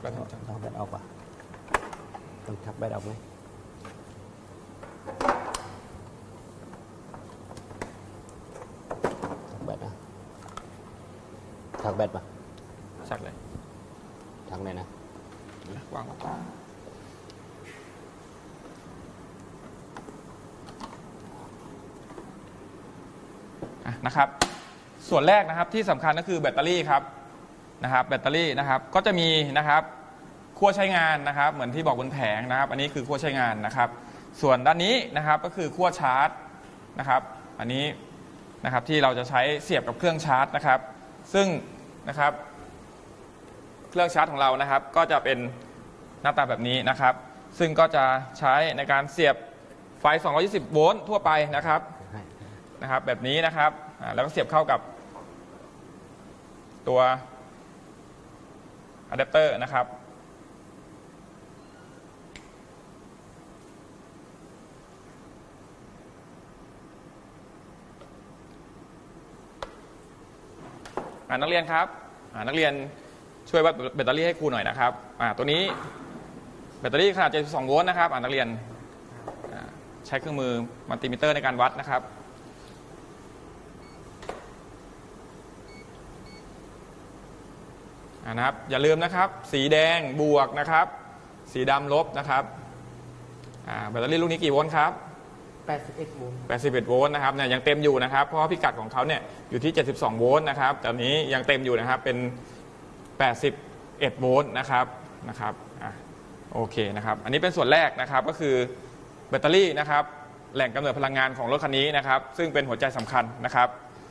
ต้องแบตออกป่ะต้องชักแบตออกไหมชักแบตนะชักแบตป่ะชักเลยชักไหนนะวางนะครับส่วนแรกนะครับที่สำคัญก็คือแบตเตอรี่ครับแบตเตอรี่นะครับก็จะมีนะครับขั้วใช้งานนะครับเหมือนที่บอกบนแผงนะครับอันนี้คือขั้วใช้งานนะครับส่วนด้านนี้นะครับก็คือขั้วชาร์จนะครับอันนี้นะครับที่เราจะใช้เสียบกับเครื่องชาร์จนะครับซึ่งนะครับเครื่องชาร์จของเรานะครับก็จะเป็นหน้าตาแบบนี้นะครับซึ่งก็จะใช้ในการเสียบไฟ220โวลต์ทั่วไปนะครับแบบนี้นะครับแล้วก็เสียบเข้ากับตัวอะแดปเตอร์นะครับนักเรียนครับนักเรียนช่วยวัดแบตเตอรี่ให้ครูหน่อยนะครับตัวนี้แบตเตอรี่ขนาด72โวลต์นะครับนักเรียนใช้เครื่องมือมัลติมิเตอร์ในการวัดนะครับนะครับอย่าลืมนะครับสีแดงบวกนะครับสีดำลบนะครับแบตเตอรี่ลูกนี้กี่โวลต์ครับ 81โวลต์ 81โวลต์นะครับเนี่ยยังเต็มอยู่นะครับเพราะว่าพิกัดของเขาเนี่ยอยู่ที่72โวลต์นะครับแต่นี้ยังเต็มอยู่นะครับเป็น81โวลต์นะครับโอเคนะครับอันนี้เป็นส่วนแรกนะครับก็คือแบตเตอรี่นะครับแหล่งกำเนิดพลังงานของรถคันนี้นะครับซึ่งเป็นหัวใจสำคัญนะครับ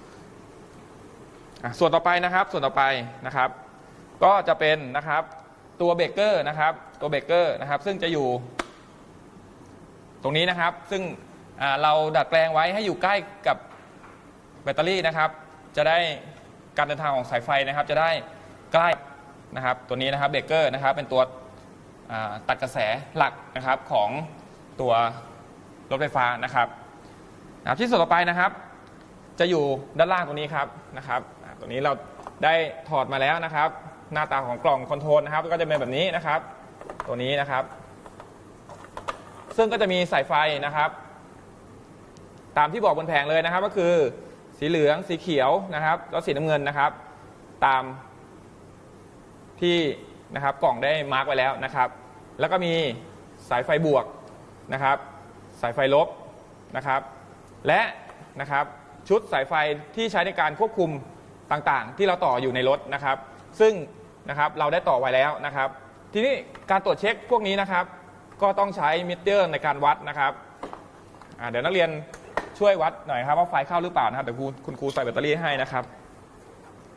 ส่วนต่อไปนะครับก็จะเป็นนะครับตัวเบรกเกอร์นะครับตัวเบรกเกอร์นะครับซึ่งจะอยู่ตรงนี้นะครับซึ่งเราดัดแปลงไว้ให้อยู่ใกล้กับแบตเตอรี่นะครับจะได้การเดินทางของสายไฟนะครับจะได้ใกล้นะครับตัวนี้นะครับเบรกเกอร์นะครับเป็นตัวตัดกระแสหลักนะครับของตัวรถไฟฟ้านะครับที่ส่วนต่อไปนะครับจะอยู่ด้านล่างตรงนี้ครับตัวนี้เราได้ถอดมาแล้วนะครับหน้าตาของกล่องคอนโทรลนะครับก็จะเป็นแบบนี้นะครับตัวนี้นะครับซึ่งก็จะมีสายไฟนะครับตามที่บอกบนแผงเลยนะครับก็คือสีเหลืองสีเขียวนะครับแล้วสีน้ำเงินนะครับตามที่นะครับกล่องได้มาร์กไว้แล้วนะครับแล้วก็มีสายไฟบวกนะครับสายไฟลบนะครับและนะครับชุดสายไฟที่ใช้ในการควบคุมต่างๆที่เราต่ออยู่ในรถนะครับซึ่งนะครับเราได้ต่อไว้แล้วนะครับทีนี้การตรวจเช็คพวกนี้นะครับก็ต้องใช้มิเตอร์ในการวัดนะครับเดี๋ยวนักเรียนช่วยวัดหน่อยครับว่าไฟเข้าหรือเปล่านะครับเดี๋ยวคุณครูใส่แบตเตอรี่ให้นะครับ